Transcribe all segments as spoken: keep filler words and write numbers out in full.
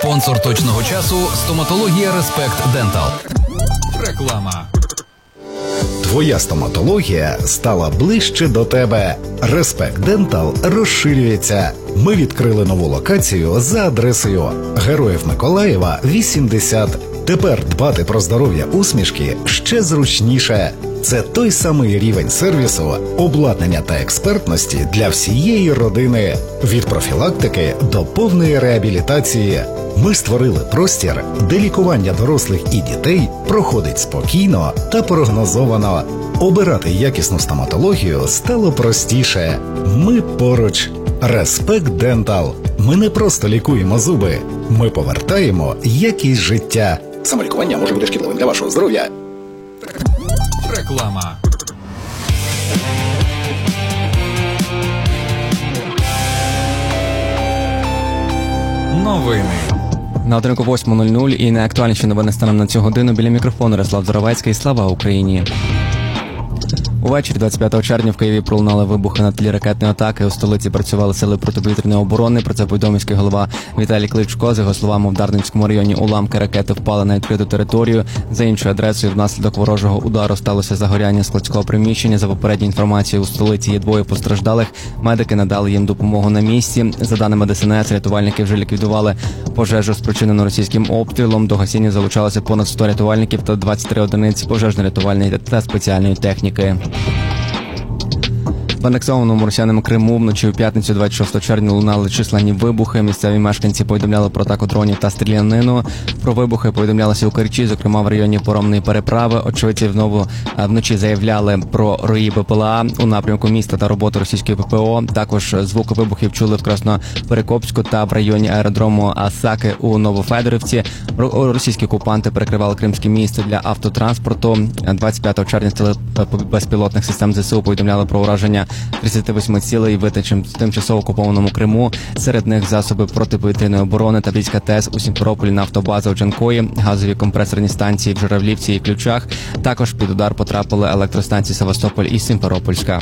Спонсор точного часу – стоматологія Респект Дентал. Реклама. Твоя стоматологія стала ближче до тебе. Респект Дентал розширюється. Ми відкрили нову локацію за адресою Героїв Миколаєва, вісімдесят. Тепер дбати про здоров'я усмішки ще зручніше. Це той самий рівень сервісу, обладнання та експертності для всієї родини. Від профілактики до повної реабілітації. Ми створили простір, де лікування дорослих і дітей проходить спокійно та прогнозовано. Обирати якісну стоматологію стало простіше. Ми поруч. Респект Дентал. Ми не просто лікуємо зуби. Ми повертаємо якість життя. Самолікування може бути шкідливим для вашого здоров'я. Реклама. Новини. На годинку восьма нуль нуль і найактуальніші новини станом на цю годину. Біля мікрофону Ярослав Зоровецький. Слава Україні! Увечері двадцять п'ятого червня в Києві пролунали вибухи на тлі ракетної атаки. У столиці працювали сили протиповітряної оборони. Про це повідомив міський голова Віталій Кличко. За його словами, в Дарницькому районі уламки ракети впали на відкриту територію. За іншою адресою, внаслідок ворожого удару сталося загоряння складського приміщення. За попередньою інформацією, у столиці є двоє постраждалих. Медики надали їм допомогу на місці. За даними Де Ес Ен Ес, рятувальники вже ліквідували пожежу, спричинену російським обстрілом. До гасіння залучалося понад сто рятувальників та двадцять три одиниці пожежно-рятувальної та спеціальної техніки. В анексованому росіянами Криму вночі у п'ятницю двадцять шостого червня лунали численні вибухи. Місцеві мешканці повідомляли про атаку дронів та стрілянину. Про вибухи повідомлялося у Керчі, зокрема в районі Поромної переправи. Очевидці знову вночі заявляли про рої Бе Пе Ел А у напрямку міста та роботу російської Пе Пе О. Також звуки вибухів чули в Красноперекопську та в районі аеродрому Асаки у Новофедорівці. Російські окупанти перекривали Кримське місто для автотранспорту. двадцять п'ятого червня сили безпілотних систем Зе Ес У повідомляли про ураження тридцять вісім цілей в тимчасово окупованому Криму. Серед них засоби протиповітряної оборони та війська Те Ес у Сімферополі, нафтобаза у Джанкої, газові компресорні станції в Журавлівці і Ключах. Також під удар потрапили електростанції Севастополь і Сімферопольська.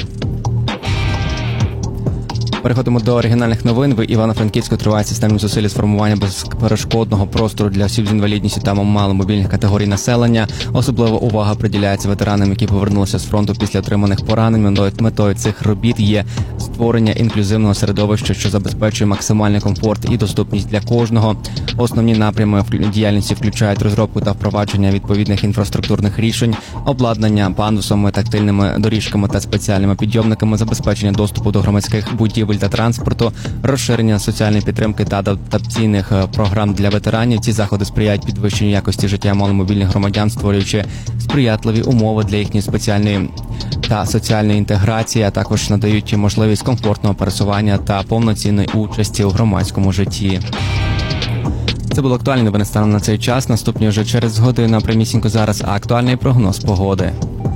Переходимо до оригінальних новин. В Івано-Франківську тривають системні зусилля з формування безперешкодного простору для осіб з інвалідністю та маломобільних категорій населення. Особлива увага приділяється ветеранам, які повернулися з фронту після отриманих поранень. Метою цих робіт є створення інклюзивного середовища, що забезпечує максимальний комфорт і доступність для кожного. Основні напрями діяльності включають розробку та впровадження відповідних інфраструктурних рішень, обладнання пандусами, тактильними доріжками та спеціальними підйомниками, забезпечення доступу до громадських будівель та транспорту, розширення соціальної підтримки та адаптаційних програм для ветеранів. Ці заходи сприяють підвищенню якості життя маломобільних громадян, створюючи сприятливі умови для їхньої спеціальної та соціальної інтеграції, а також надають можливість комфортного пересування та повноцінної участі у громадському житті. Це було актуальне новини станом на цей час. Наступні вже через годину, прямісінько зараз, актуальний прогноз погоди.